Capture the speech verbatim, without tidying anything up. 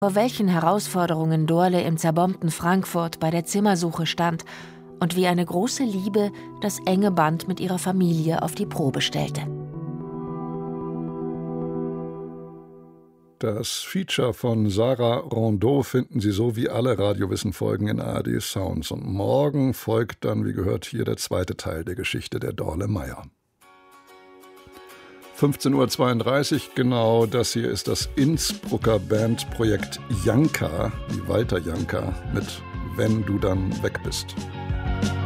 vor welchen Herausforderungen Dorle im zerbombten Frankfurt bei der Zimmersuche stand und wie eine große Liebe das enge Band mit ihrer Familie auf die Probe stellte. Das Feature von Sarah Rondeau finden Sie so wie alle Radiowissen-Folgen in A R D Sounds. Und morgen folgt dann, wie gehört, hier der zweite Teil der Geschichte der Dorle Meier. fünfzehn Uhr zweiunddreißig genau, das hier ist das Innsbrucker Bandprojekt Janka, wie Walter Janka, mit Wenn du dann weg bist.